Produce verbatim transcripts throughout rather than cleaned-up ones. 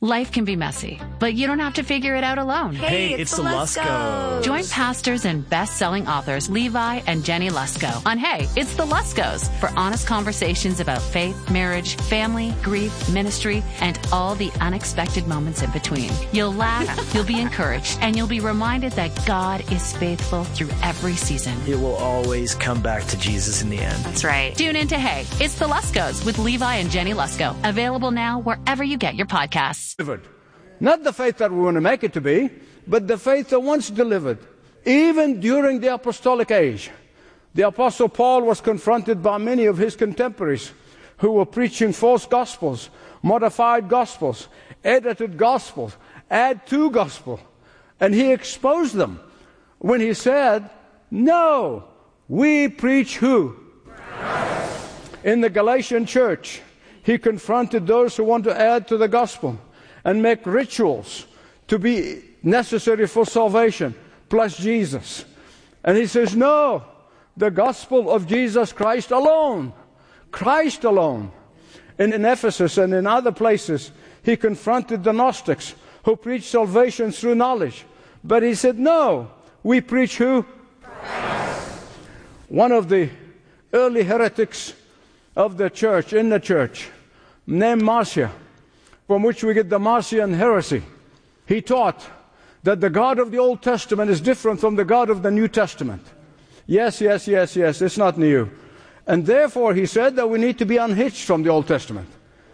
Life can be messy, but you don't have to figure it out alone. Hey, it's, it's the Luskos. Join pastors and best-selling authors Levi and Jenny Lusko on Hey, It's the Luskos for honest conversations about faith, marriage, family, grief, ministry, and all the unexpected moments in between. You'll laugh, you'll be encouraged, and you'll be reminded that God is faithful through every season. It will always come back to Jesus in the end. That's right. Tune in to Hey, It's the Luskos with Levi and Jenny Lusko. Available now wherever you get your podcasts. Delivered. Not the faith that we want to make it to be, but the faith that once delivered. Even during the apostolic age, the Apostle Paul was confronted by many of his contemporaries who were preaching false gospels, modified gospels, edited gospels, add to gospel. And he exposed them when he said, no, we preach who? Christ. In the Galatian church, he confronted those who want to add to the gospel and make rituals to be necessary for salvation, plus Jesus. And he says, no, the gospel of Jesus Christ alone. Christ alone. And in Ephesus and in other places, he confronted the Gnostics who preached salvation through knowledge. But he said, no, we preach who? Christ. One of the early heretics of the church, in the church, named Marcion, from which we get the Marcion heresy. He taught that the God of the Old Testament is different from the God of the New Testament. Yes, yes, yes, yes, it's not new. And therefore, he said that we need to be unhitched from the Old Testament.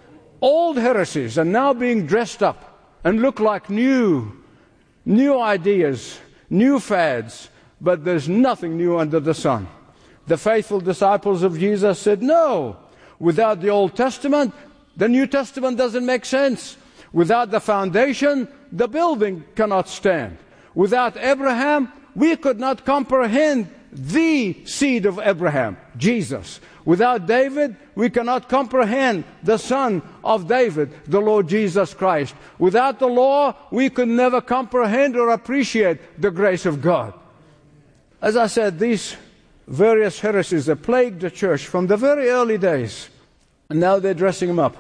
Old heresies are now being dressed up and look like new, new ideas, new fads, but there's nothing new under the sun. The faithful disciples of Jesus said, no, without the Old Testament, the New Testament doesn't make sense. Without the foundation, the building cannot stand. Without Abraham, we could not comprehend the seed of Abraham, Jesus. Without David, we cannot comprehend the son of David, the Lord Jesus Christ. Without the law, we could never comprehend or appreciate the grace of God. As I said, these various heresies that plagued the church from the very early days, and now they're dressing them up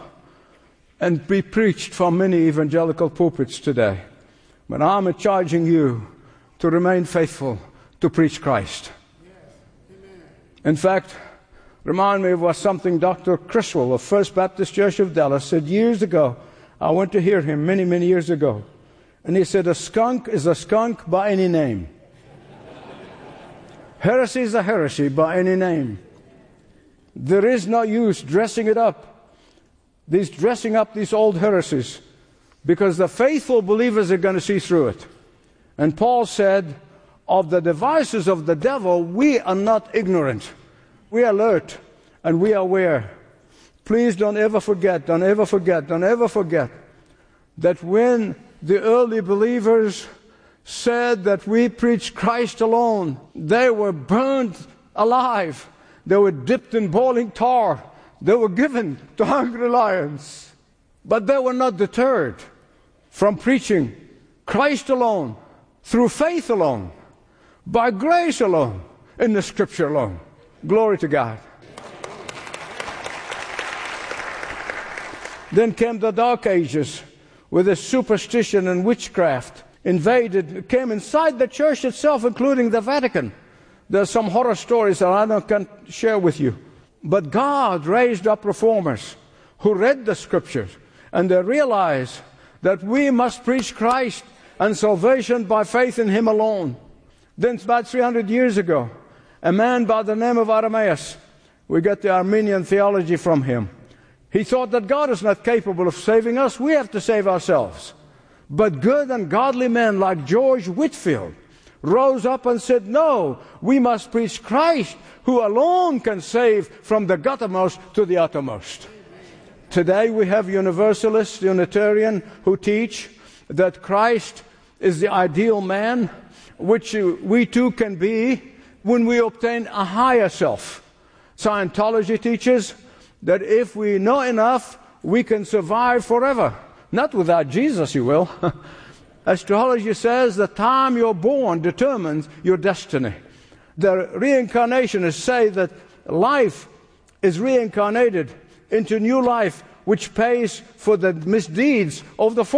and be preached from many evangelical pulpits today. But I'm charging you to remain faithful to preach Christ. In fact, remind me of what something Doctor Criswell of First Baptist Church of Dallas said years ago. I went to hear him many, many years ago. And he said, a skunk is a skunk by any name. Heresy is a heresy by any name. There is no use dressing it up. These dressing up these old heresies, because the faithful believers are going to see through it. And Paul said, of the devices of the devil, we are not ignorant. We are alert and we are aware. Please don't ever forget, don't ever forget, don't ever forget that when the early believers said that we preach Christ alone, they were burned alive. They were dipped in boiling tar. They were given to hungry lions. But they were not deterred from preaching Christ alone, through faith alone, by grace alone, in the Scripture alone. Glory to God. Then came the Dark Ages, where the superstition and witchcraft invaded, came inside the church itself, including the Vatican. There are some horror stories that I don't can share with you. But God raised up reformers who read the Scriptures, and they realized that we must preach Christ and salvation by faith in Him alone. Then about three hundred years ago, a man by the name of Irenaeus, we get the Armenian theology from him. He thought that God is not capable of saving us, we have to save ourselves. But good and godly men like George Whitefield rose up and said, no, we must preach Christ, who alone can save from the guttermost to the uttermost. Today we have Universalists, Unitarian, who teach that Christ is the ideal man, which we too can be when we obtain a higher self. Scientology teaches that if we know enough, we can survive forever. Not without Jesus, you will. Astrology says the time you're born determines your destiny. The reincarnationists say that life is reincarnated into new life, which pays for the misdeeds of the